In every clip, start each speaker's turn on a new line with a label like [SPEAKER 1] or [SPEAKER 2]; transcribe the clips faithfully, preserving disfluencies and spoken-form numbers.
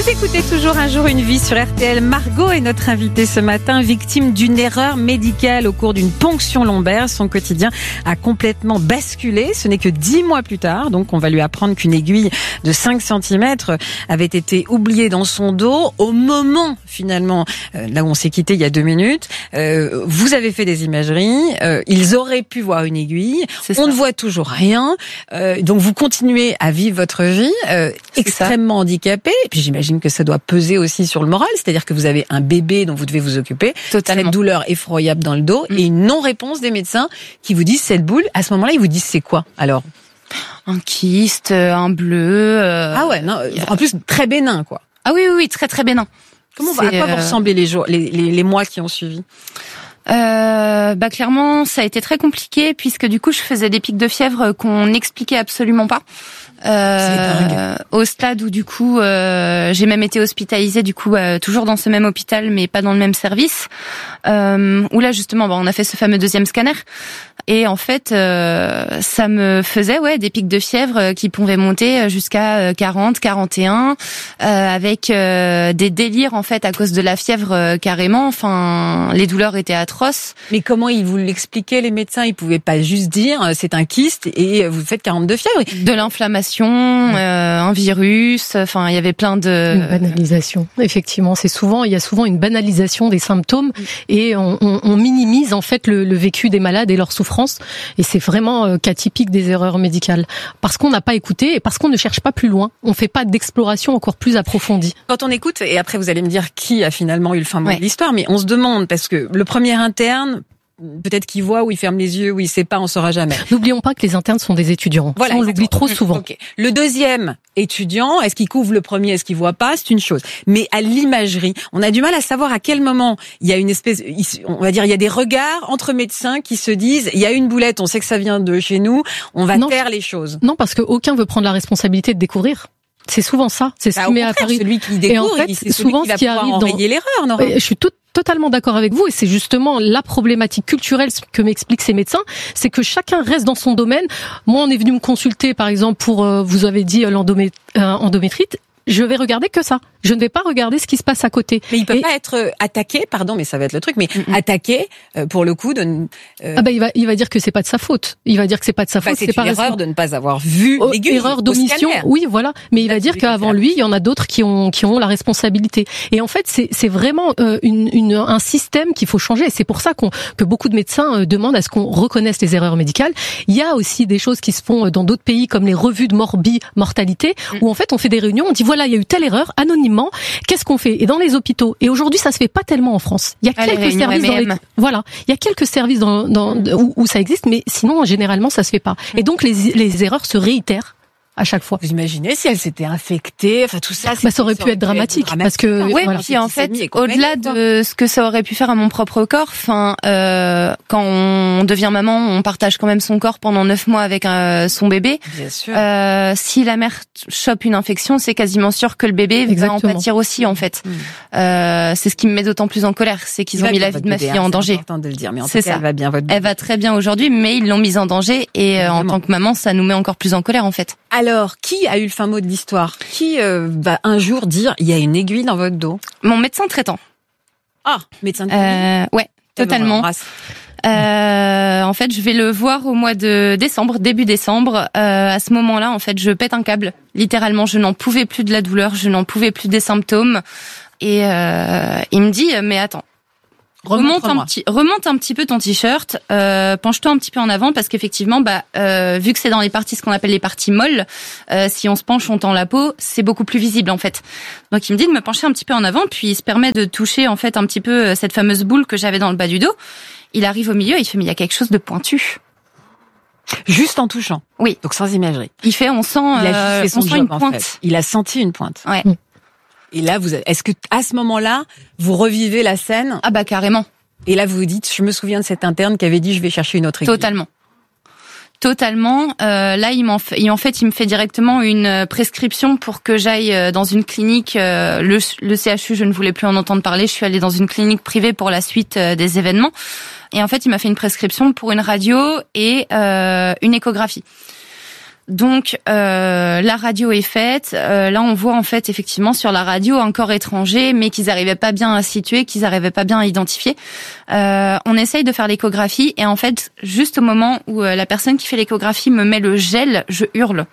[SPEAKER 1] Vous écoutez toujours Un jour une vie sur R T L. Margot est notre invitée ce matin, victime d'une erreur médicale au cours d'une ponction lombaire. Son quotidien a complètement basculé. Ce n'est que dix mois plus tard, donc on va lui apprendre qu'une aiguille de cinq centimètres avait été oubliée dans son dos au moment, finalement, euh, là où on s'est quitté il y a deux minutes. Euh, vous avez fait des imageries. Euh, ils auraient pu voir une aiguille. On ne voit toujours rien. Euh, donc vous continuez à vivre votre vie euh, extrêmement handicapée. Et puis j'imagine que ça doit peser aussi sur le moral, c'est-à-dire que vous avez un bébé dont vous devez vous occuper,
[SPEAKER 2] Totalement.
[SPEAKER 1] Cette douleur effroyable dans le dos mmh. et une non-réponse des médecins qui vous disent cette boule. À ce moment-là, ils vous disent c'est quoi alors?
[SPEAKER 2] Un kyste, un bleu. Euh...
[SPEAKER 1] Ah ouais, non, en plus très bénin quoi.
[SPEAKER 2] Ah oui, oui, oui, très très bénin.
[SPEAKER 1] Comment à quoi vous ressemblez les jours, les, les, les mois qui ont suivi?
[SPEAKER 2] Euh, bah clairement, ça a été très compliqué puisque du coup, je faisais des pics de fièvre qu'on n'expliquait absolument pas. Euh, au stade où du coup euh, j'ai même été hospitalisée du coup euh, toujours dans ce même hôpital mais pas dans le même service euh, où là justement bah, on a fait ce fameux deuxième scanner et en fait euh, ça me faisait ouais des pics de fièvre qui pouvaient monter jusqu'à quarante, quarante et un euh, avec euh, des délires en fait à cause de la fièvre euh, carrément, enfin les douleurs étaient atroces.
[SPEAKER 1] Mais comment ils vous l'expliquaient les médecins? Ils pouvaient pas juste dire c'est un kyste et vous faites quarante de fièvre.
[SPEAKER 2] De l'inflammation, euh, un virus, enfin il y avait plein de...
[SPEAKER 3] Une banalisation, effectivement. C'est souvent, il y a souvent une banalisation des symptômes et on, on, on minimise en fait le, le vécu des malades et leur souffrance. Et c'est vraiment euh, cas typique des erreurs médicales. Parce qu'on n'a pas écouté et parce qu'on ne cherche pas plus loin. On fait pas d'exploration encore plus approfondie.
[SPEAKER 1] Quand on écoute, et après vous allez me dire qui a finalement eu le fin mot
[SPEAKER 2] ouais.
[SPEAKER 1] de l'histoire, mais on se demande, parce que le premier interne... peut-être qu'il voit ou il ferme les yeux ou il sait pas, on saura jamais.
[SPEAKER 3] N'oublions pas que les internes sont des étudiants.
[SPEAKER 1] Voilà,
[SPEAKER 3] ça, on l'oublie trop souvent.
[SPEAKER 1] Okay. Le deuxième étudiant, est-ce qu'il couvre le premier, est-ce qu'il voit pas, c'est une chose. Mais à l'imagerie, on a du mal à savoir à quel moment il y a une espèce, on va dire, il y a des regards entre médecins qui se disent, il y a une boulette, on sait que ça vient de chez nous, on va non, taire les choses.
[SPEAKER 3] Non, parce qu'aucun veut prendre la responsabilité de découvrir. C'est souvent ça. C'est ce
[SPEAKER 1] bah,
[SPEAKER 3] qui met à Paris.
[SPEAKER 1] Celui qui découvre,
[SPEAKER 3] et en fait,
[SPEAKER 1] c'est
[SPEAKER 3] souvent
[SPEAKER 1] qui va
[SPEAKER 3] ce qui arrive dans
[SPEAKER 1] l'erreur, Nora.
[SPEAKER 3] Je suis toute totalement d'accord avec vous et c'est justement la problématique culturelle que m'expliquent ces médecins, c'est que chacun reste dans son domaine. Moi, on est venu me consulter, par exemple, pour, euh, vous avez dit, l'endomé- euh, endométrite. Je vais regarder que ça. Je ne vais pas regarder ce qui se passe à côté.
[SPEAKER 1] Mais il peut
[SPEAKER 3] et...
[SPEAKER 1] pas être attaqué, pardon, mais ça va être le truc, mais mm-hmm. attaqué euh, pour le coup de. Euh...
[SPEAKER 3] Ah bah il va il va dire que c'est pas de sa faute. Il va dire que c'est pas de sa faute.
[SPEAKER 1] Bah, c'est,
[SPEAKER 3] c'est
[SPEAKER 1] une
[SPEAKER 3] pas
[SPEAKER 1] erreur de ne pas avoir vu
[SPEAKER 3] oh,
[SPEAKER 1] l'aiguille.
[SPEAKER 3] Erreur d'omission. Oui, voilà. Mais il va dire qu'avant lui, il y en a d'autres qui ont qui ont la responsabilité. Et en fait, c'est c'est vraiment euh, une, une un système qu'il faut changer. Et c'est pour ça qu'on que beaucoup de médecins euh, demandent à ce qu'on reconnaisse les erreurs médicales. Il y a aussi des choses qui se font dans d'autres pays comme les revues de morbi mortalité mm. où en fait on fait des réunions, on dit voilà il y a eu telle erreur anonymement. Qu'est-ce qu'on fait? Et dans les hôpitaux. Et aujourd'hui, ça se fait pas tellement en France. Il y a ah, quelques services dans les... voilà. Il y a quelques services dans, dans où, où ça existe, mais sinon, généralement, ça se fait pas. Et donc, les, les erreurs se réitèrent à chaque fois.
[SPEAKER 1] Vous imaginez si elle s'était infectée, enfin tout ça.
[SPEAKER 3] Bah, ça aurait pu être dramatique, dramatique parce que.
[SPEAKER 2] Ouais,
[SPEAKER 3] voilà.
[SPEAKER 2] puis en fait, au-delà de ce que ça aurait pu faire à mon propre corps, enfin, euh, quand on devient maman, on partage quand même son corps pendant neuf mois avec euh, son bébé.
[SPEAKER 1] Bien sûr.
[SPEAKER 2] Euh, si la mère chope une infection, c'est quasiment sûr que le bébé Exactement. va en pâtir aussi, en fait. Mmh. Euh, c'est ce qui me met d'autant plus en colère, c'est qu'ils il ont mis la vie de ma fille
[SPEAKER 1] bébé,
[SPEAKER 2] en
[SPEAKER 1] hein,
[SPEAKER 2] danger.
[SPEAKER 1] C'est important de le dire, mais en
[SPEAKER 2] c'est
[SPEAKER 1] tout cas,
[SPEAKER 2] ça.
[SPEAKER 1] elle va bien, votre bébé.
[SPEAKER 2] Elle va très bien aujourd'hui, mais ils l'ont mise en danger et euh, en tant que maman, ça nous met encore plus en colère, en fait.
[SPEAKER 1] Alors, qui a eu le fin mot de l'histoire? Qui euh, va un jour dire il y a une aiguille dans votre dos?
[SPEAKER 2] Mon médecin traitant.
[SPEAKER 1] Ah, médecin de
[SPEAKER 2] euh, ouais, totalement. Euh, en fait, je vais le voir au mois de décembre, début décembre. Euh, à ce moment-là, en fait, je pète un câble. Littéralement, je n'en pouvais plus de la douleur, je n'en pouvais plus des symptômes. Et euh, il me dit mais attends. Remonte un petit, remonte un petit peu ton t-shirt, euh, penche-toi un petit peu en avant parce qu'effectivement, bah, euh, vu que c'est dans les parties, ce qu'on appelle les parties molles, euh, si on se penche, on tend la peau, c'est beaucoup plus visible en fait. Donc il me dit de me pencher un petit peu en avant, puis il se permet de toucher en fait un petit peu cette fameuse boule que j'avais dans le bas du dos. Il arrive au milieu, il fait mais il y a quelque chose de pointu.
[SPEAKER 1] Juste en touchant.
[SPEAKER 2] Oui.
[SPEAKER 1] Donc sans imagerie.
[SPEAKER 2] Il fait, on sent,
[SPEAKER 1] il a
[SPEAKER 2] euh,
[SPEAKER 1] fait son
[SPEAKER 2] on sent
[SPEAKER 1] job,
[SPEAKER 2] une pointe.
[SPEAKER 1] En fait. Il a senti une pointe.
[SPEAKER 2] Ouais.
[SPEAKER 1] Et là, vous, est-ce que à ce moment-là, vous revivez la scène?
[SPEAKER 2] Ah bah carrément.
[SPEAKER 1] Et là, vous vous dites, je me souviens de cet interne qui avait dit, je vais chercher une autre aiguille.
[SPEAKER 2] Totalement. Totalement. Euh, là, il m'en fait, il, en fait, il me fait directement une prescription pour que j'aille dans une clinique. Euh, le, le C H U, je ne voulais plus en entendre parler. Je suis allée dans une clinique privée pour la suite euh, des événements. Et en fait, il m'a fait une prescription pour une radio et euh, une échographie. Donc euh, la radio est faite. Euh, là, on voit en fait effectivement sur la radio un corps étranger, mais qu'ils n'arrivaient pas bien à situer, qu'ils n'arrivaient pas bien à identifier. Euh, on essaye de faire l'échographie et en fait, juste au moment où euh, la personne qui fait l'échographie me met le gel, je hurle.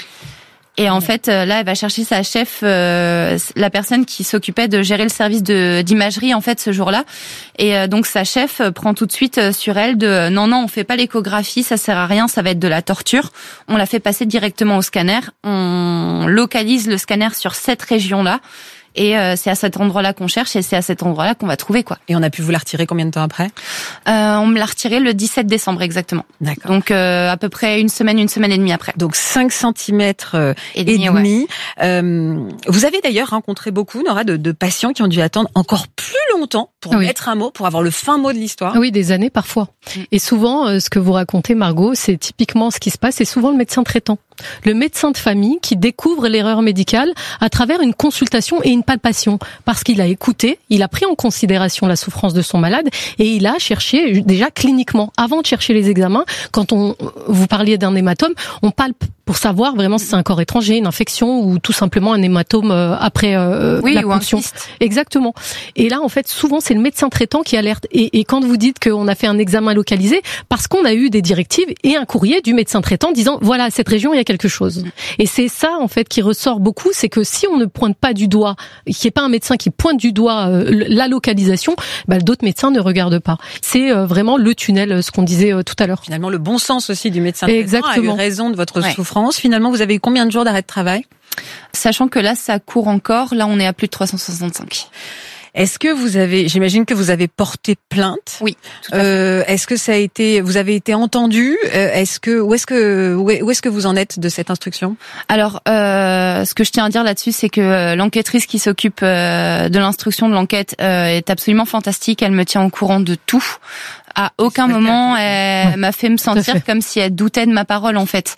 [SPEAKER 2] Et en fait, là, elle va chercher sa chef, euh, la personne qui s'occupait de gérer le service de d'imagerie en fait ce jour-là. Et euh, donc sa chef prend tout de suite sur elle de non non, on fait pas l'échographie, ça sert à rien, ça va être de la torture. On la fait passer directement au scanner. On localise le scanner sur cette région-là. Et euh, c'est à cet endroit-là qu'on cherche et c'est à cet endroit-là qu'on va trouver quoi.
[SPEAKER 1] Et on a pu vous la retirer combien de temps après ?
[SPEAKER 2] euh, On me l'a retirée le dix-sept décembre exactement.
[SPEAKER 1] D'accord.
[SPEAKER 2] Donc euh, à peu près une semaine, une semaine et demie après.
[SPEAKER 1] Donc cinq centimètres euh, et demi.
[SPEAKER 2] Et
[SPEAKER 1] demi.
[SPEAKER 2] demi, ouais.
[SPEAKER 1] euh, vous avez d'ailleurs rencontré beaucoup, Nora, de, de patients qui ont dû attendre encore plus longtemps pour
[SPEAKER 3] oui.
[SPEAKER 1] mettre un mot, pour avoir le fin mot de l'histoire.
[SPEAKER 3] Oui, des années parfois. Et souvent, euh, ce que vous racontez, Margot, c'est typiquement ce qui se passe. C'est souvent le médecin traitant, le médecin de famille qui découvre l'erreur médicale à travers une consultation et une palpation, parce qu'il a écouté, il a pris en considération la souffrance de son malade et il a cherché déjà cliniquement, avant de chercher les examens. Quand on vous parliez d'un hématome, on palpe pour savoir vraiment si c'est un corps étranger, une infection ou tout simplement un hématome après euh,
[SPEAKER 2] oui,
[SPEAKER 3] la
[SPEAKER 2] ou
[SPEAKER 3] ponction.
[SPEAKER 2] Un kyste.
[SPEAKER 3] Exactement. Et là, en fait, souvent c'est le médecin traitant qui alerte. Et, et quand vous dites qu'on a fait un examen localisé, parce qu'on a eu des directives et un courrier du médecin traitant disant voilà, cette région il y a quelque chose. Et c'est ça en fait qui ressort beaucoup, c'est que si on ne pointe pas du doigt, qu'il n'y ait pas un médecin qui pointe du doigt euh, la localisation, bah, d'autres médecins ne regardent pas. C'est euh, vraiment le tunnel, ce qu'on disait euh, tout à l'heure.
[SPEAKER 1] Finalement, le bon sens aussi du médecin traitant
[SPEAKER 3] Exactement.
[SPEAKER 1] a eu raison de votre
[SPEAKER 2] Ouais.
[SPEAKER 1] souffrance. Finalement, vous avez eu combien de jours d'arrêt de travail ?
[SPEAKER 2] Sachant que là, ça court encore. Là, on est à plus de trois cent soixante-cinq.
[SPEAKER 1] Est-ce que vous avez, j'imagine que vous avez porté plainte.
[SPEAKER 2] Oui. Tout à fait.
[SPEAKER 1] Euh, est-ce que ça a été, vous avez été entendu ? euh, Est-ce que, où est-ce que, où est- où est-ce que vous en êtes de cette instruction ?
[SPEAKER 2] Alors, euh, ce que je tiens à dire là-dessus, c'est que euh, l'enquêtrice qui s'occupe euh, de l'instruction de l'enquête euh, est absolument fantastique. Elle me tient au courant de tout. À aucun moment, elle
[SPEAKER 3] Ouais,
[SPEAKER 2] m'a fait me sentir
[SPEAKER 3] fait.
[SPEAKER 2] comme si elle doutait de ma parole, en fait.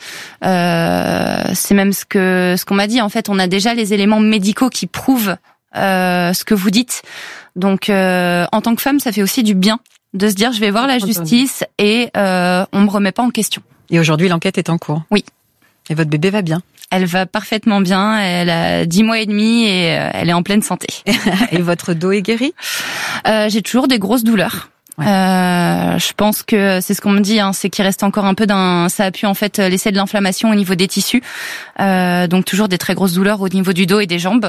[SPEAKER 2] Euh, c'est même ce que ce qu'on m'a dit. En fait, on a déjà les éléments médicaux qui prouvent euh, ce que vous dites. Donc, euh, en tant que femme, ça fait aussi du bien de se dire, je vais voir la justice et euh, on me remet pas en question.
[SPEAKER 1] Et aujourd'hui, l'enquête est en cours.
[SPEAKER 2] Oui.
[SPEAKER 1] Et votre bébé va bien.
[SPEAKER 2] Elle va parfaitement bien. Elle a dix mois et demi et euh, elle est en pleine santé.
[SPEAKER 1] Et votre dos est guéri ?
[SPEAKER 2] Euh, j'ai toujours des grosses douleurs.
[SPEAKER 1] Ouais.
[SPEAKER 2] Euh, je pense que c'est ce qu'on me dit, hein, c'est qu'il reste encore un peu d'un. Ça a pu en fait laisser de l'inflammation au niveau des tissus, euh, donc toujours des très grosses douleurs au niveau du dos et des jambes.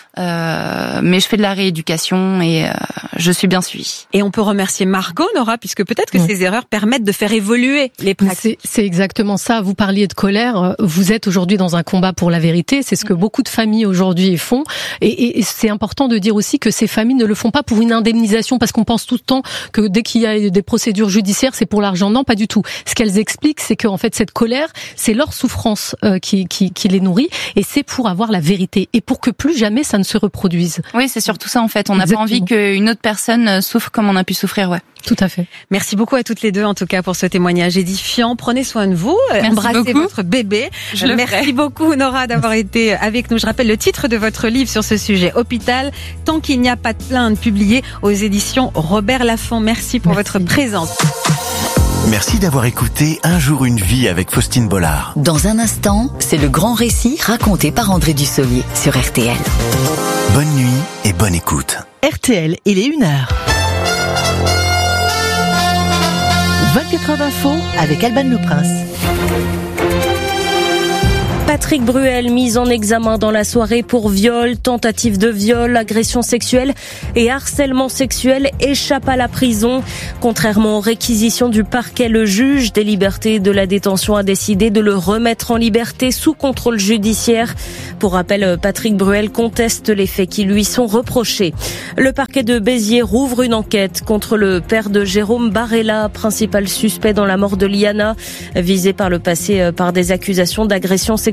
[SPEAKER 2] Euh, mais je fais de la rééducation et euh, je suis bien suivie.
[SPEAKER 1] Et on peut remercier Margot, Nora, puisque peut-être que
[SPEAKER 3] Mmh.
[SPEAKER 1] ces erreurs permettent de faire évoluer les pratiques.
[SPEAKER 3] C'est, c'est exactement ça. Vous parliez de colère. Vous êtes aujourd'hui dans un combat pour la vérité. C'est ce que beaucoup de familles aujourd'hui font. Et, et, et c'est important de dire aussi que ces familles ne le font pas pour une indemnisation, parce qu'on pense tout le temps que dès qu'il y a des procédures judiciaires, c'est pour l'argent. Non, pas du tout. Ce qu'elles expliquent, c'est qu'en fait, cette colère, c'est leur souffrance euh, qui, qui, qui les nourrit, et c'est pour avoir la vérité et pour que plus jamais ça ne se reproduise.
[SPEAKER 2] Oui, c'est surtout ça en fait. On n'a pas envie qu'une autre personne souffre comme on a pu souffrir, ouais.
[SPEAKER 3] Tout à fait.
[SPEAKER 1] Merci beaucoup à toutes les deux, en tout cas, pour ce témoignage édifiant. Prenez soin de vous.
[SPEAKER 2] Merci
[SPEAKER 1] Embrassez
[SPEAKER 2] beaucoup.
[SPEAKER 1] votre bébé.
[SPEAKER 2] Je le
[SPEAKER 1] Merci
[SPEAKER 2] ferai.
[SPEAKER 1] beaucoup, Nora, d'avoir été avec nous. Je rappelle le titre de votre livre sur ce sujet, Hôpital, tant qu'il n'y a pas de plainte, publié aux éditions Robert Laffont. Merci pour
[SPEAKER 3] Merci.
[SPEAKER 1] votre présence.
[SPEAKER 4] Merci d'avoir écouté Un jour une vie avec Faustine Bollard.
[SPEAKER 5] Dans un instant, c'est le grand récit raconté par André Dussolier sur R T L.
[SPEAKER 4] Bonne nuit et bonne écoute.
[SPEAKER 6] R T L, il est une heure. vingt-quatre heures d'info avec Alban Le Prince.
[SPEAKER 7] Patrick Bruel, mis en examen dans la soirée pour viol, tentative de viol, agression sexuelle et harcèlement sexuel, échappe à la prison. Contrairement aux réquisitions du parquet, le juge des libertés de la détention a décidé de le remettre en liberté sous contrôle judiciaire. Pour rappel, Patrick Bruel conteste les faits qui lui sont reprochés. Le parquet de Béziers rouvre une enquête contre le père de Jérôme Barella, principal suspect dans la mort de Liana, visé par le passé par des accusations d'agression sexuelle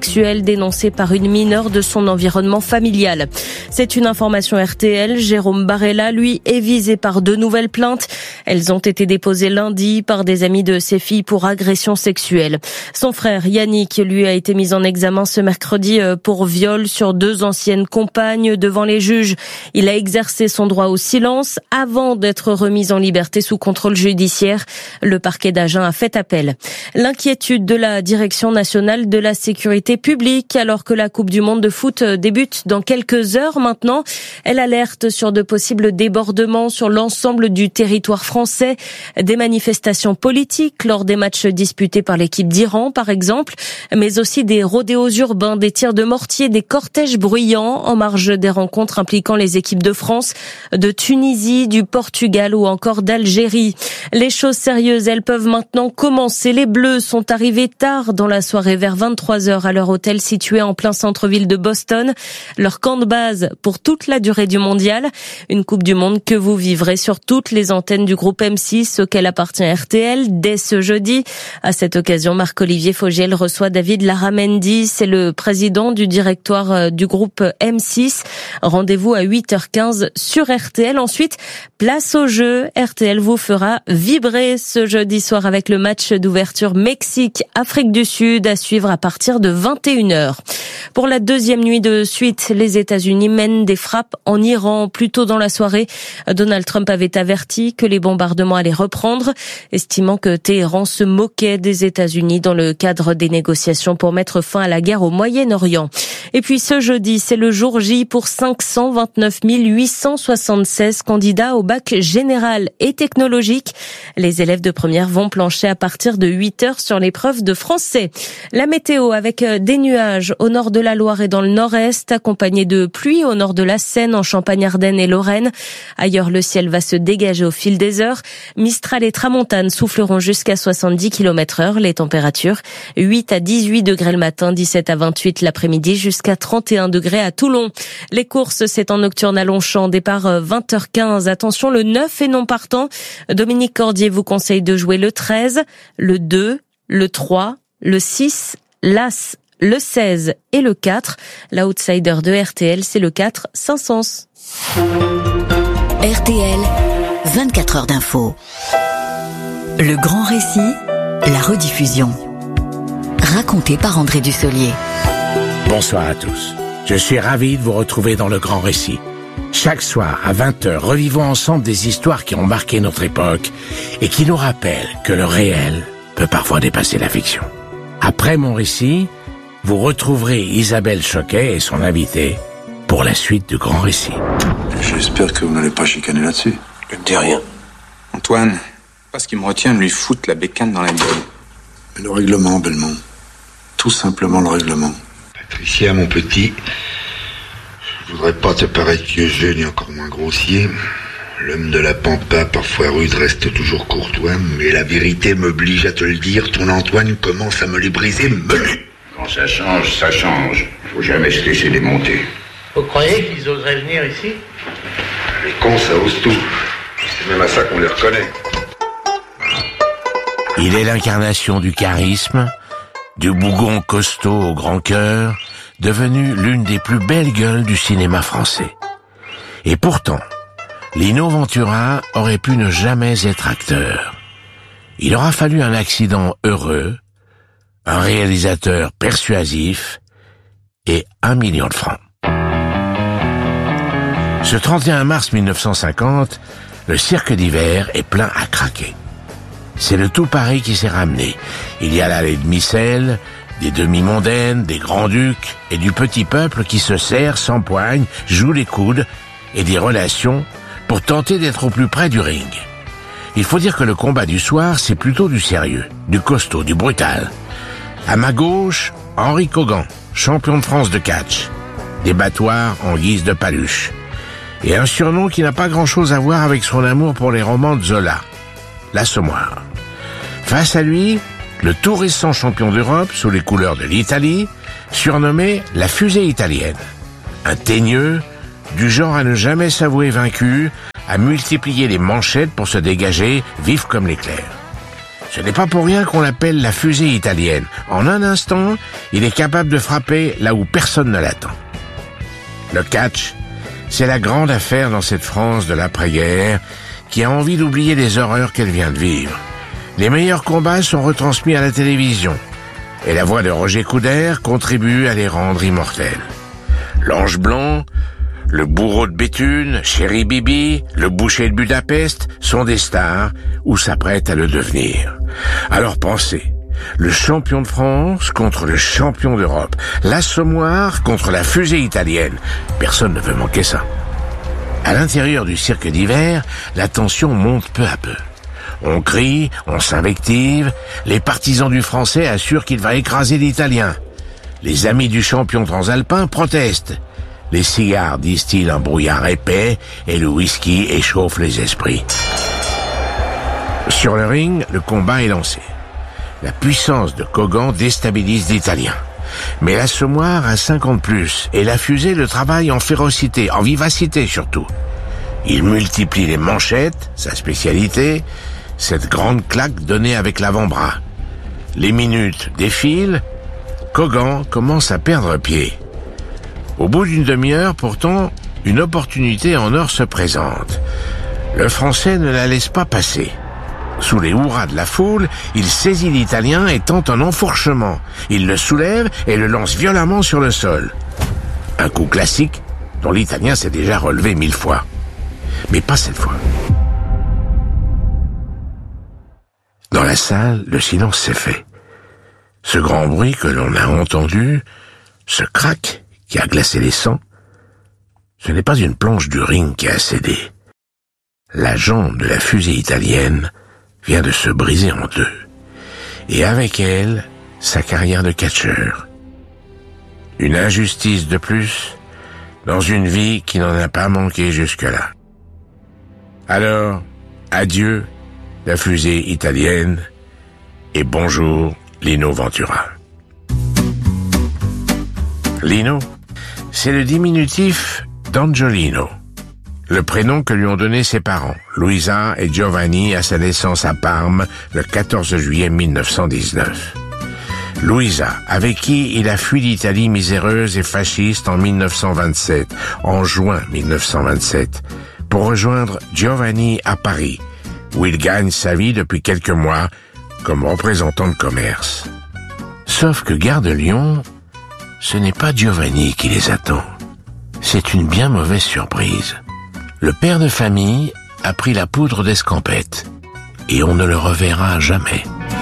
[SPEAKER 7] sexuelle dénoncée par une mineure de son environnement familial. C'est une information R T L. Jérôme Barella, lui, est visé par deux nouvelles plaintes. Elles ont été déposées lundi par des amis de ses filles pour agression sexuelle. Son frère Yannick, lui, a été mis en examen ce mercredi pour viol sur deux anciennes compagnes devant les juges. Il a exercé son droit au silence avant d'être remis en liberté sous contrôle judiciaire. Le parquet d'Agen a fait appel. L'inquiétude de la Direction nationale de la sécurité publique alors que la Coupe du monde de foot débute dans quelques heures maintenant. Elle alerte sur de possibles débordements sur l'ensemble du territoire français. Des manifestations politiques lors des matchs disputés par l'équipe d'Iran, par exemple, mais aussi des rodéos urbains, des tirs de mortier, des cortèges bruyants en marge des rencontres impliquant les équipes de France, de Tunisie, du Portugal ou encore d'Algérie. Les choses sérieuses, elles peuvent maintenant commencer. Les Bleus sont arrivés tard dans la soirée, vers vingt-trois heures, à leur hôtel situé en plein centre-ville de Boston. Leur camp de base pour toute la durée du mondial. Une Coupe du Monde que vous vivrez sur toutes les antennes du groupe M six auquel appartient R T L dès ce jeudi. À cette occasion, Marc-Olivier Fogiel reçoit David Larramendy. C'est le président du directoire du groupe M six. Rendez-vous à huit heures quinze sur R T L. Ensuite, place au jeu. R T L vous fera vibrer ce jeudi soir avec le match d'ouverture Mexique-Afrique du Sud à suivre à partir de vingt et une heures. Pour la deuxième nuit de suite, les États-Unis mènent des frappes en Iran. Plus tôt dans la soirée, Donald Trump avait averti que les bombardements allaient reprendre, estimant que Téhéran se moquait des États-Unis dans le cadre des négociations pour mettre fin à la guerre au Moyen-Orient. Et puis ce jeudi, c'est le jour J pour cinq cent vingt-neuf mille huit cent soixante-seize candidats au bac général et technologique. Les élèves de première vont plancher à partir de huit heures sur l'épreuve de français. La météo avec des nuages au nord de la Loire et dans le nord-est, accompagnés de pluie au nord de la Seine, en Champagne-Ardenne et Lorraine. Ailleurs, le ciel va se dégager au fil des heures. Mistral et tramontane souffleront jusqu'à soixante-dix kilomètres heure. Les températures, huit à dix-huit degrés le matin, dix-sept à vingt-huit l'après-midi, jusqu'à trente et un degrés à Toulon. Les courses, c'est en nocturne à Longchamp, départ vingt heures quinze. Attention, le neuf est non partant. Dominique Cordier vous conseille de jouer le treize, le deux, le trois, le six, l'As, le seize et le quatre. L'outsider de R T L, c'est le quatre, Saint-Saëns.
[SPEAKER 5] R T L, vingt-quatre heures d'info. Le grand récit, la rediffusion. Raconté par André Dussolier.
[SPEAKER 8] Bonsoir à tous. Je suis ravi de vous retrouver dans le grand récit. Chaque soir, à vingt heures, revivons ensemble des histoires qui ont marqué notre époque et qui nous rappellent que le réel peut parfois dépasser la fiction. Après mon récit, vous retrouverez Isabelle Choquet et son invité pour la suite du grand récit.
[SPEAKER 9] J'espère que vous n'allez pas chicaner là-dessus.
[SPEAKER 10] Je ne dis rien. Antoine, pas ce qui me retient de lui foutre la bécane dans la gueule.
[SPEAKER 9] Mais le règlement, Belmont. Tout simplement le règlement.
[SPEAKER 11] Patricia, mon petit, je voudrais pas te paraître vieux jeu ni encore moins grossier. L'homme de la pampa, parfois rude, reste toujours courtois, mais la vérité m'oblige à te le dire, ton Antoine commence à me les briser menu.
[SPEAKER 12] Quand ça change, ça change. Faut jamais se laisser démonter.
[SPEAKER 13] Vous croyez qu'ils oseraient venir ici?
[SPEAKER 11] Les cons, ça ose tout. C'est même à ça qu'on les reconnaît.
[SPEAKER 8] Il est l'incarnation du charisme, du bougon costaud au grand cœur, devenu l'une des plus belles gueules du cinéma français. Et pourtant, Lino Ventura aurait pu ne jamais être acteur. Il aura fallu un accident heureux, un réalisateur persuasif et un million de francs. Ce trente et un mars mille neuf cent cinquante, le cirque d'hiver est plein à craquer. C'est le tout Paris qui s'est ramené. Il y a là les demi-selles, des demi-mondaines, des grands-ducs et du petit peuple qui se serre, s'empoigne, joue les coudes et des relations pour tenter d'être au plus près du ring. Il faut dire que le combat du soir, c'est plutôt du sérieux, du costaud, du brutal. À ma gauche, Henri Kogan, champion de France de catch. Des battoirs en guise de paluche. Et un surnom qui n'a pas grand-chose à voir avec son amour pour les romans de Zola, l'Assommoir. Face à lui, le tout récent champion d'Europe sous les couleurs de l'Italie, surnommé la fusée italienne. Un teigneux, du genre à ne jamais s'avouer vaincu, à multiplier les manchettes pour se dégager vif comme l'éclair. Ce n'est pas pour rien qu'on l'appelle la fusée italienne. En un instant, il est capable de frapper là où personne ne l'attend. Le catch, c'est la grande affaire dans cette France de l'après-guerre qui a envie d'oublier les horreurs qu'elle vient de vivre. Les meilleurs combats sont retransmis à la télévision et la voix de Roger Coudert contribue à les rendre immortels. L'Ange Blanc, le bourreau de Béthune, Chéri Bibi, le boucher de Budapest sont des stars ou s'apprêtent à le devenir. Alors pensez, le champion de France contre le champion d'Europe, l'Assommoir contre la fusée italienne. Personne ne veut manquer ça. À l'intérieur du cirque d'hiver, la tension monte peu à peu. On crie, on s'invective, les partisans du français assurent qu'il va écraser l'italien. Les amis du champion transalpin protestent. Les cigares distillent un brouillard épais et le whisky échauffe les esprits. Sur le ring, le combat est lancé. La puissance de Kogan déstabilise l'Italien. Mais l'Assommoir a cinquante plus et la fusée le travaille en férocité, en vivacité surtout. Il multiplie les manchettes, sa spécialité, cette grande claque donnée avec l'avant-bras. Les minutes défilent, Kogan commence à perdre pied. Au bout d'une demi-heure, pourtant, une opportunité en or se présente. Le Français ne la laisse pas passer. Sous les hurrahs de la foule, il saisit l'Italien et tente un enfourchement. Il le soulève et le lance violemment sur le sol. Un coup classique dont l'Italien s'est déjà relevé mille fois. Mais pas cette fois. Dans la salle, le silence s'est fait. Ce grand bruit que l'on a entendu, ce crack qui a glacé les sangs, ce n'est pas une planche du ring qui a cédé. La jambe de la fusée italienne vient de se briser en deux. Et avec elle, sa carrière de catcheur. Une injustice de plus dans une vie qui n'en a pas manqué jusque-là. Alors, adieu la fusée italienne et bonjour Lino Ventura. Lino, c'est le diminutif d'Angiolino, le prénom que lui ont donné ses parents, Luisa et Giovanni, à sa naissance à Parme le quatorze juillet mille neuf cent dix-neuf. Luisa, avec qui il a fui l'Italie miséreuse et fasciste en mille neuf cent vingt-sept, en juin mille neuf cent vingt-sept, pour rejoindre Giovanni à Paris, où il gagne sa vie depuis quelques mois comme représentant de commerce. Sauf que gare de Lyon, ce n'est pas Giovanni qui les attend. C'est une bien mauvaise surprise. Le père de famille a pris la poudre d'escampette et on ne le reverra jamais.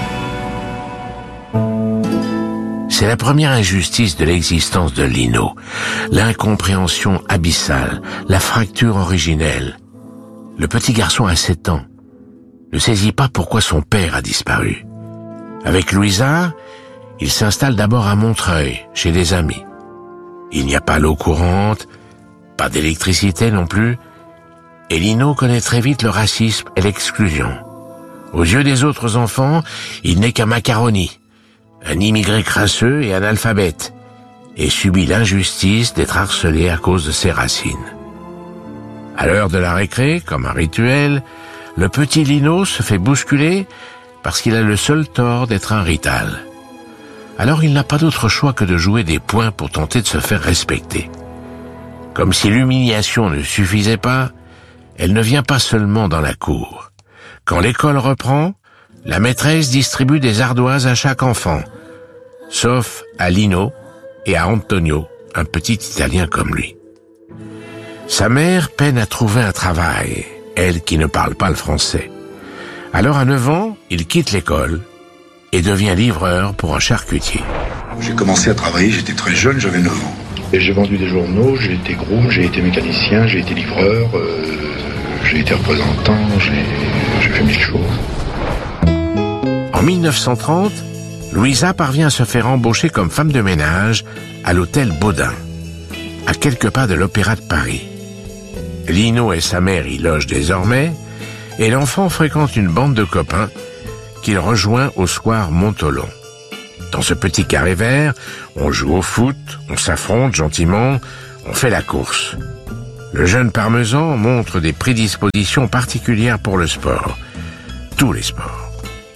[SPEAKER 8] C'est la première injustice de l'existence de Lino, l'incompréhension abyssale, la fracture originelle. Le petit garçon a sept ans, ne saisit pas pourquoi son père a disparu. Avec Luisa, il s'installe d'abord à Montreuil, chez des amis. Il n'y a pas l'eau courante, pas d'électricité non plus, et Lino connaît très vite le racisme et l'exclusion. Aux yeux des autres enfants, il n'est qu'un macaroni, un immigré crasseux et analphabète, et subit l'injustice d'être harcelé à cause de ses racines. À l'heure de la récré, comme un rituel, le petit Lino se fait bousculer parce qu'il a le seul tort d'être un rital. Alors il n'a pas d'autre choix que de jouer des points pour tenter de se faire respecter. Comme si l'humiliation ne suffisait pas, elle ne vient pas seulement dans la cour. Quand l'école reprend, la maîtresse distribue des ardoises à chaque enfant, sauf à Lino et à Antonio, un petit Italien comme lui. Sa mère peine à trouver un travail, elle qui ne parle pas le français. Alors à neuf ans, il quitte l'école et devient livreur pour un charcutier.
[SPEAKER 9] J'ai commencé à travailler, j'étais très jeune, j'avais neuf ans.
[SPEAKER 11] Et j'ai vendu des journaux, j'ai été groom, j'ai été mécanicien, j'ai été livreur, euh, j'ai été représentant, j'ai, j'ai fait mille choses.
[SPEAKER 8] En mille neuf cent trente, Luisa parvient à se faire embaucher comme femme de ménage à l'hôtel Baudin, à quelques pas de l'Opéra de Paris. Lino et sa mère y logent désormais, et l'enfant fréquente une bande de copains qu'il rejoint au square Montolon. Dans ce petit carré vert, on joue au foot, on s'affronte gentiment, on fait la course. Le jeune Parmesan montre des prédispositions particulières pour le sport. Tous les sports.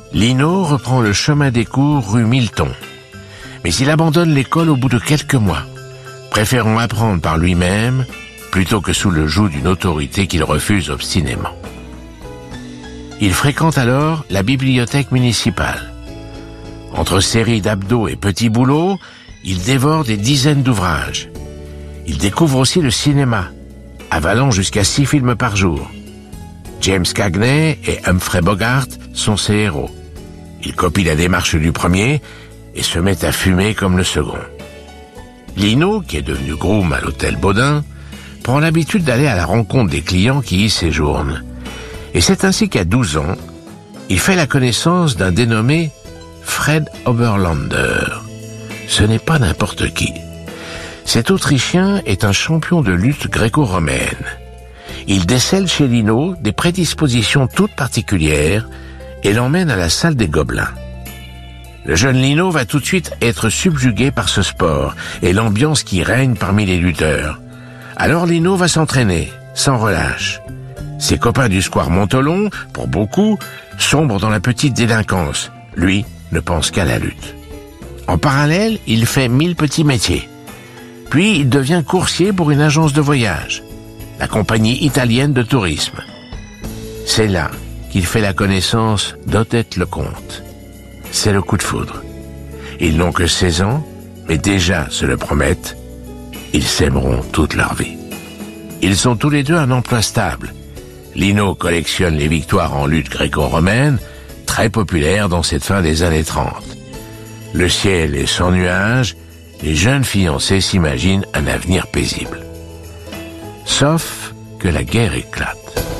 [SPEAKER 8] Lino reprend le chemin des cours rue Milton. Mais il abandonne l'école au bout de quelques mois, préférant apprendre par lui-même plutôt que sous le joug d'une autorité qu'il refuse obstinément. Il fréquente alors la bibliothèque municipale. Entre séries d'abdos et petits boulots, il dévore des dizaines d'ouvrages. Il découvre aussi le cinéma, avalant jusqu'à six films par jour. James Cagney et Humphrey Bogart sont ses héros. Il copie la démarche du premier et se met à fumer comme le second. Lino, qui est devenu groom à l'hôtel Baudin, prend l'habitude d'aller à la rencontre des clients qui y séjournent. Et c'est ainsi qu'à douze ans, il fait la connaissance d'un dénommé Fred Oberlander. Ce n'est pas n'importe qui. Cet Autrichien est un champion de lutte gréco-romaine. Il décèle chez Lino des prédispositions toutes particulières et l'emmène à la salle des Gobelins. Le jeune Lino va tout de suite être subjugué par ce sport et l'ambiance qui règne parmi les lutteurs. Alors Lino va s'entraîner, sans relâche. Ses copains du square Montolon, pour beaucoup, sombrent dans la petite délinquance. Lui ne pense qu'à la lutte. En parallèle, il fait mille petits métiers. Puis il devient coursier pour une agence de voyage, la compagnie italienne de tourisme. C'est là qu'il fait la connaissance d'Odette Lecomte. C'est le coup de foudre. Ils n'ont que seize ans, mais déjà se le promettent, ils s'aimeront toute leur vie. Ils ont tous les deux un emploi stable. Lino collectionne les victoires en lutte gréco-romaine, très populaire dans cette fin des années trente. Le ciel est sans nuages, les jeunes fiancés s'imaginent un avenir paisible. Sauf que la guerre éclate.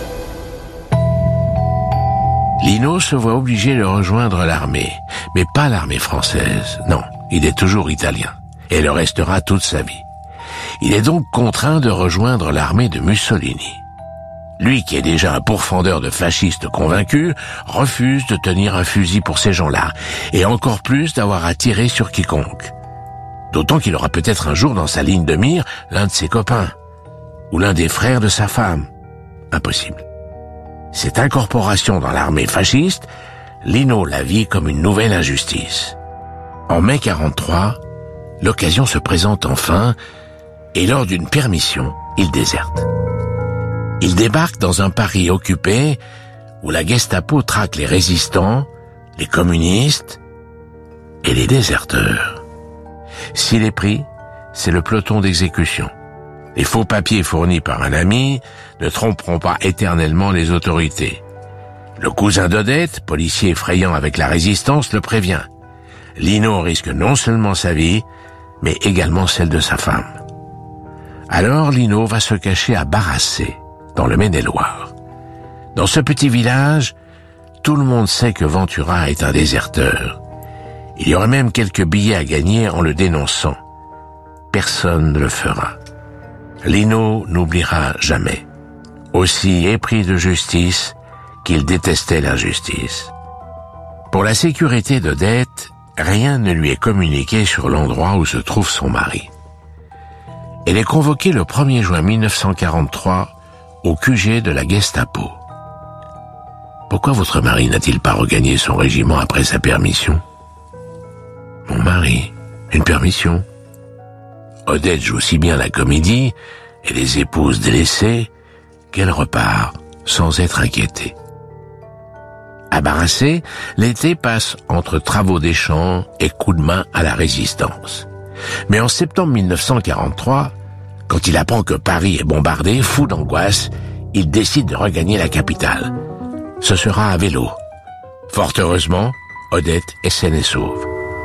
[SPEAKER 8] Lino se voit obligé de rejoindre l'armée, mais pas l'armée française, non, il est toujours italien, et le restera toute sa vie. Il est donc contraint de rejoindre l'armée de Mussolini. Lui, qui est déjà un pourfendeur de fascistes convaincus, refuse de tenir un fusil pour ces gens-là, et encore plus d'avoir à tirer sur quiconque. D'autant qu'il aura peut-être un jour dans sa ligne de mire l'un de ses copains, ou l'un des frères de sa femme. Impossible. Cette incorporation dans l'armée fasciste, Lino la vit comme une nouvelle injustice. En mai quarante-trois, l'occasion se présente enfin, et lors d'une permission, il déserte. Il débarque dans un Paris occupé, où la Gestapo traque les résistants, les communistes et les déserteurs. S'il est pris, c'est le peloton d'exécution. Les faux papiers fournis par un ami ne tromperont pas éternellement les autorités. Le cousin d'Odette, policier effrayant avec la résistance, le prévient. Lino risque non seulement sa vie, mais également celle de sa femme. Alors Lino va se cacher à Barassé, dans le Maine-et-Loire. Dans ce petit village, tout le monde sait que Ventura est un déserteur. Il y aurait même quelques billets à gagner en le dénonçant. Personne ne le fera. Lino n'oubliera jamais, aussi épris de justice qu'il détestait l'injustice. Pour la sécurité d'Odette, rien ne lui est communiqué sur l'endroit où se trouve son mari. Elle est convoquée le premier juin mille neuf cent quarante-trois au Q G de la Gestapo. Pourquoi votre mari n'a-t-il pas regagné son régiment après sa permission? Mon mari, une permission? Odette joue si bien la comédie et les épouses délaissées qu'elle repart sans être inquiétée. À Barassé, l'été passe entre travaux des champs et coups de main à la résistance. Mais en septembre mille neuf cent quarante-trois, quand il apprend que Paris est bombardé, fou d'angoisse, il décide de regagner la capitale. Ce sera à vélo. Fort heureusement, Odette est saine et sauve.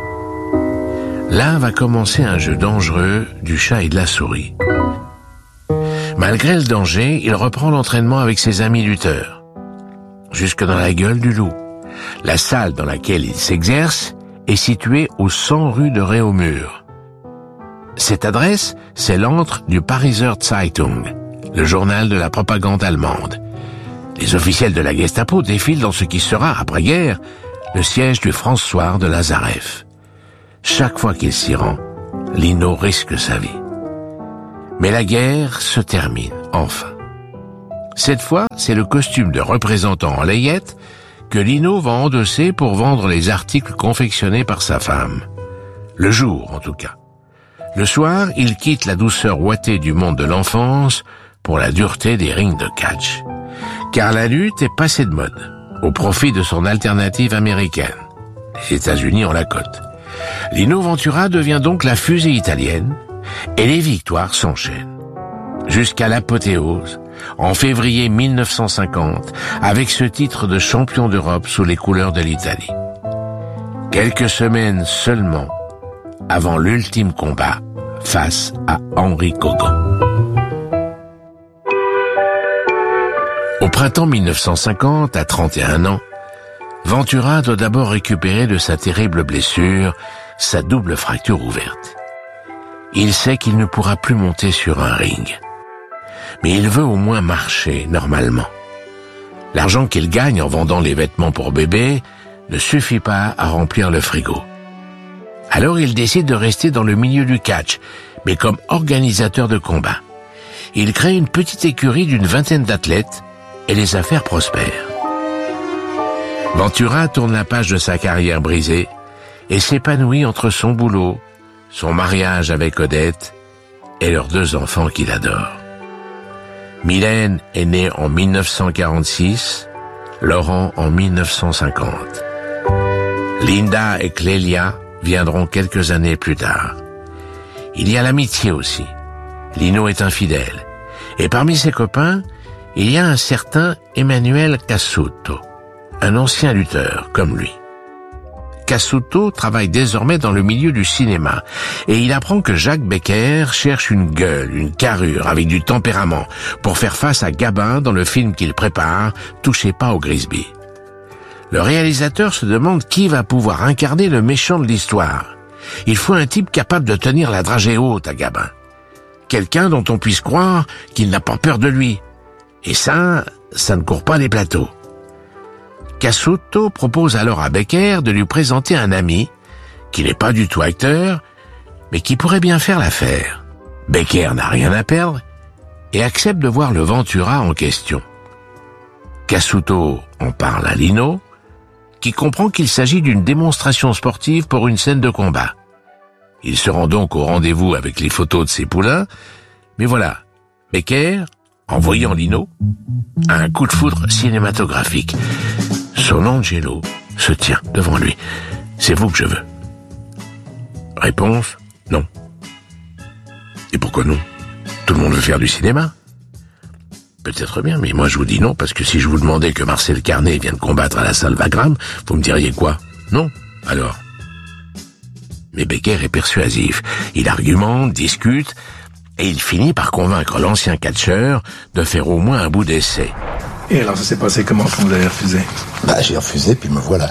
[SPEAKER 8] Là va commencer un jeu dangereux du chat et de la souris. Malgré le danger, il reprend l'entraînement avec ses amis lutteurs. Jusque dans la gueule du loup. La salle dans laquelle il s'exerce est située au cent rue de Réaumur. Cette adresse, c'est l'antre du Pariser Zeitung, le journal de la propagande allemande. Les officiels de la Gestapo défilent dans ce qui sera, après-guerre, le siège du François de Lazareff. Chaque fois qu'il s'y rend, Lino risque sa vie. Mais la guerre se termine, enfin. Cette fois, c'est le costume de représentant en layette que Lino va endosser pour vendre les articles confectionnés par sa femme. Le jour, en tout cas. Le soir, il quitte la douceur ouatée du monde de l'enfance pour la dureté des rings de catch. Car la lutte est passée de mode, au profit de son alternative américaine. Les États-Unis ont la cote. Lino Ventura devient donc la fusée italienne, et les victoires s'enchaînent. Jusqu'à l'apothéose, en février mille neuf cent cinquante, avec ce titre de champion d'Europe sous les couleurs de l'Italie. Quelques semaines seulement avant l'ultime combat face à Henri Kogan. Au printemps mille neuf cent cinquante, à trente et un ans, Ventura doit d'abord récupérer de sa terrible blessure sa double fracture ouverte. Il sait qu'il ne pourra plus monter sur un ring. Mais il veut au moins marcher normalement. L'argent qu'il gagne en vendant les vêtements pour bébé ne suffit pas à remplir le frigo. Alors il décide de rester dans le milieu du catch, mais comme organisateur de combat. Il crée une petite écurie d'une vingtaine d'athlètes et les affaires prospèrent. Ventura tourne la page de sa carrière brisée et s'épanouit entre son boulot, son mariage avec Odette et leurs deux enfants qu'il adore. Mylène est née en mille neuf cent quarante-six, Laurent en mille neuf cent cinquante. Linda et Clélia viendront quelques années plus tard. Il y a l'amitié aussi. Lino est infidèle. Et parmi ses copains, il y a un certain Emmanuel Cassuto, un ancien lutteur comme lui. Cassuto travaille désormais dans le milieu du cinéma et il apprend que Jacques Becker cherche une gueule, une carrure avec du tempérament pour faire face à Gabin dans le film qu'il prépare, Touchez pas au Grisby. Le réalisateur se demande qui va pouvoir incarner le méchant de l'histoire. Il faut un type capable de tenir la dragée haute à Gabin. Quelqu'un dont on puisse croire qu'il n'a pas peur de lui. Et ça, ça ne court pas les plateaux. Cassuto propose alors à Becker de lui présenter un ami, qui n'est pas du tout acteur, mais qui pourrait bien faire l'affaire. Becker n'a rien à perdre et accepte de voir le Ventura en question. Cassuto en parle à Lino, qui comprend qu'il s'agit d'une démonstration sportive pour une scène de combat. Il se rend donc au rendez-vous avec les photos de ses poulains, mais voilà, Becker, en voyant Lino, a un coup de foudre cinématographique. Son Angelo se tient devant lui. C'est vous que je veux. Réponse, non. Et pourquoi non? Tout le monde veut faire du cinéma. Peut-être bien, mais moi je vous dis non, parce que si je vous demandais que Marcel Carné vienne combattre à la salle Wagram, vous me diriez quoi? Non? Alors? Mais Becker est persuasif. Il argumente, discute, et il finit par convaincre l'ancien catcheur de faire au moins un bout d'essai.
[SPEAKER 14] Et alors ça s'est passé comment quand vous avez refusé?
[SPEAKER 15] Bah j'ai refusé, puis me voilà.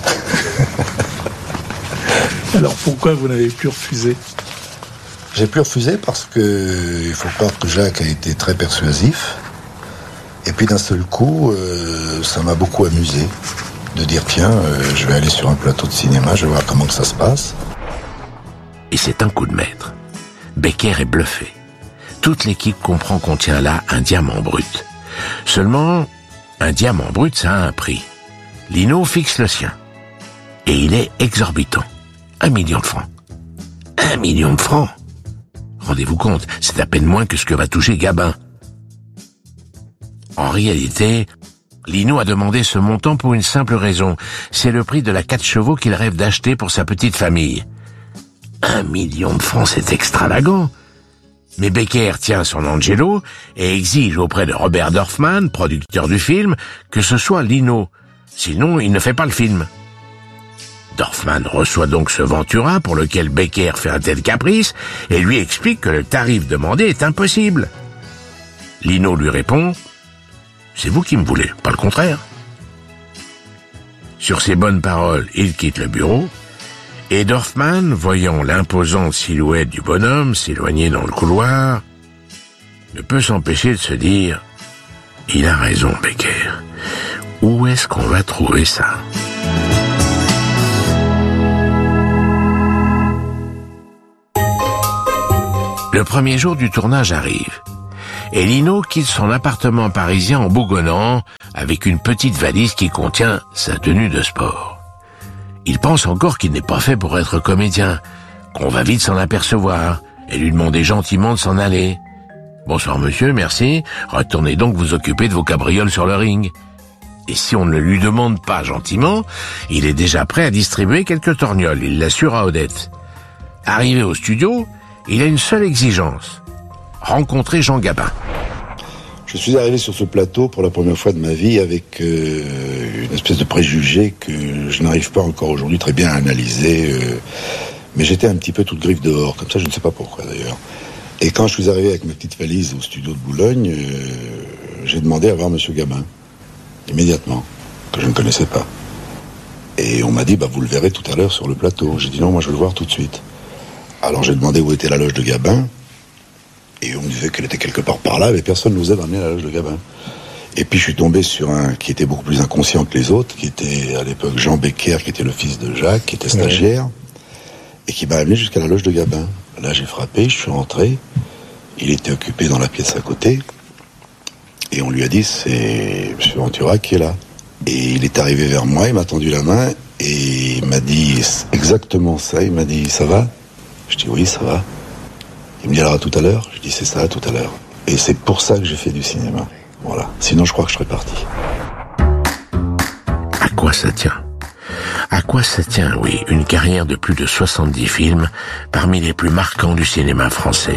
[SPEAKER 14] Alors pourquoi vous n'avez plus refusé?
[SPEAKER 15] J'ai plus refusé parce que il faut croire que Jacques a été très persuasif. Et puis d'un seul coup, euh, ça m'a beaucoup amusé de dire tiens, euh, je vais aller sur un plateau de cinéma, je vais voir comment que ça se passe.
[SPEAKER 8] Et c'est un coup de maître. Becker est bluffé. Toute l'équipe comprend qu'on tient là un diamant brut. Seulement, un diamant brut, ça a un prix. Lino fixe le sien. Et il est exorbitant. Un million de francs. Un million de francs. Rendez-vous compte, c'est à peine moins que ce que va toucher Gabin. En réalité, Lino a demandé ce montant pour une simple raison. C'est le prix de la quatre chevaux qu'il rêve d'acheter pour sa petite famille. Un million de francs, c'est extravagant. Mais Becker tient son Angelo et exige auprès de Robert Dorfman, producteur du film, que ce soit Lino. Sinon, il ne fait pas le film. Dorfman reçoit donc ce Ventura pour lequel Becker fait un tel caprice et lui explique que le tarif demandé est impossible. Lino lui répond « C'est vous qui me voulez, pas le contraire ». Sur ces bonnes paroles, il quitte le bureau et Dorfman, voyant l'imposante silhouette du bonhomme s'éloigner dans le couloir, ne peut s'empêcher de se dire « Il a raison, Becker. Où est-ce qu'on va trouver ça ?» Le premier jour du tournage arrive, et Lino quitte son appartement parisien en bougonnant avec une petite valise qui contient sa tenue de sport. Il pense encore qu'il n'est pas fait pour être comédien, qu'on va vite s'en apercevoir et lui demander gentiment de s'en aller. « Bonsoir monsieur, merci, retournez donc vous occuper de vos cabrioles sur le ring. » Et si on ne lui demande pas gentiment, il est déjà prêt à distribuer quelques torgnoles, il l'assure à Odette. Arrivé au studio, il a une seule exigence, rencontrer Jean Gabin.
[SPEAKER 15] Je suis arrivé sur ce plateau pour la première fois de ma vie avec euh, une espèce de préjugé que je n'arrive pas encore aujourd'hui très bien à analyser, euh, mais j'étais un petit peu toute griffe dehors, comme ça je ne sais pas pourquoi d'ailleurs. Et quand je suis arrivé avec ma petite valise au studio de Boulogne, euh, j'ai demandé à voir Monsieur Gabin, immédiatement, que je ne connaissais pas. Et on m'a dit, bah, vous le verrez tout à l'heure sur le plateau. J'ai dit non, moi je veux le voir tout de suite. Alors j'ai demandé où était la loge de Gabin, et on me disait qu'elle était quelque part par là, mais personne ne nous a amené à la loge de Gabin. Et puis je suis tombé sur un qui était beaucoup plus inconscient que les autres, qui était à l'époque Jean Becker, qui était le fils de Jacques, qui était stagiaire, et qui m'a amené jusqu'à la loge de Gabin. Là j'ai frappé, je suis rentré, il était occupé dans la pièce à côté, et on lui a dit, c'est M. Ventura qui est là. Et il est arrivé vers moi, il m'a tendu la main, et il m'a dit exactement ça, il m'a dit, ça va ? Je dis, oui, ça va. Il me dit, alors à tout à l'heure ? Je dis, c'est ça, à tout à l'heure. Et c'est pour ça que j'ai fait du cinéma. Voilà. Sinon, je crois que je serais parti.
[SPEAKER 8] À quoi ça tient ? À quoi ça tient, oui, une carrière de plus de soixante-dix films, parmi les plus marquants du cinéma français.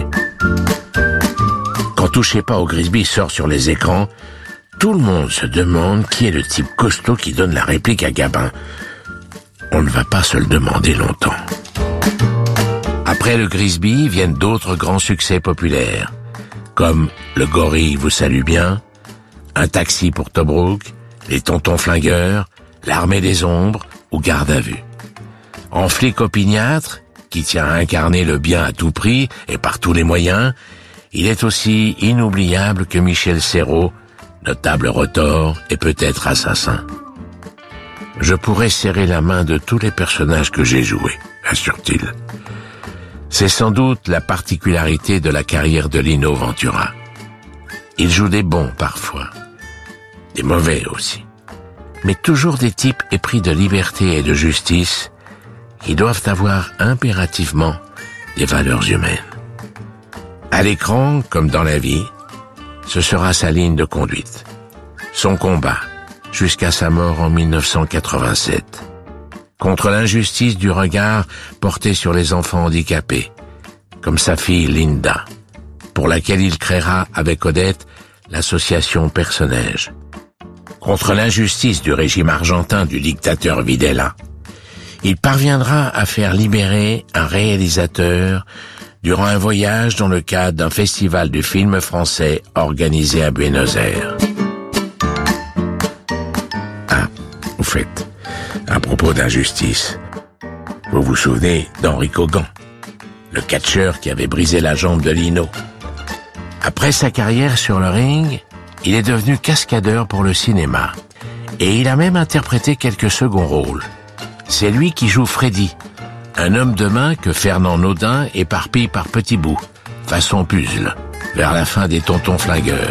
[SPEAKER 8] Quand Touchez pas au Grisby sort sur les écrans, tout le monde se demande qui est le type costaud qui donne la réplique à Gabin. On ne va pas se le demander longtemps. Après le Grisby viennent d'autres grands succès populaires, comme Le Gorille vous salue bien, Un taxi pour Tobruk, Les Tontons Flingueurs, L'Armée des Ombres ou Garde à vue. En flic opiniâtre, qui tient à incarner le bien à tout prix et par tous les moyens, il est aussi inoubliable que Michel Serrault, notable retors et peut-être assassin. Je pourrais serrer la main de tous les personnages que j'ai joués, assure-t-il. C'est sans doute la particularité de la carrière de Lino Ventura. Il joue des bons parfois, des mauvais aussi, mais toujours des types épris de liberté et de justice qui doivent avoir impérativement des valeurs humaines. À l'écran, comme dans la vie, ce sera sa ligne de conduite, son combat, jusqu'à sa mort en mille neuf cent quatre-vingt-sept, contre l'injustice du regard porté sur les enfants handicapés, comme sa fille Linda, pour laquelle il créera avec Odette l'association Personnage, contre l'injustice du régime argentin du dictateur Videla. Il parviendra à faire libérer un réalisateur durant un voyage dans le cadre d'un festival du film français organisé à Buenos Aires. Ah, au fait, à propos d'injustice, vous vous souvenez d'Henri Kogan, le catcheur qui avait brisé la jambe de Lino. Après sa carrière sur le ring, il est devenu cascadeur pour le cinéma. Et il a même interprété quelques seconds rôles. C'est lui qui joue Freddy, un homme de main que Fernand Naudin éparpille par petits bouts, façon puzzle, vers la fin des Tontons Flingueurs.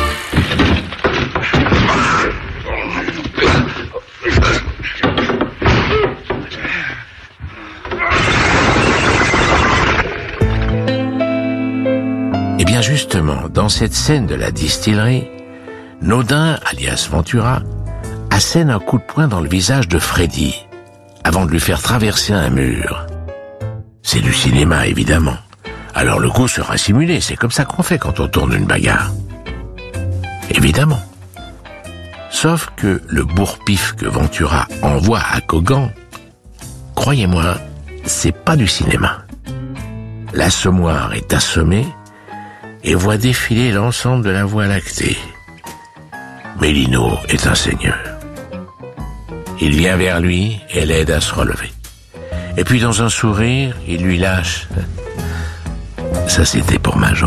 [SPEAKER 8] Et bien justement, dans cette scène de la distillerie, Naudin, alias Ventura, assène un coup de poing dans le visage de Freddy, avant de lui faire traverser un mur. C'est du cinéma, évidemment. Alors le coup sera simulé, c'est comme ça qu'on fait quand on tourne une bagarre. Évidemment. Sauf que le bourre-pif que Ventura envoie à Kogan, croyez-moi, c'est pas du cinéma. L'assommoir est assommé et voit défiler l'ensemble de la Voie lactée. Mais Lino est un seigneur. Il vient vers lui et l'aide à se relever. Et puis dans un sourire, il lui lâche « Ça c'était pour ma jambe ».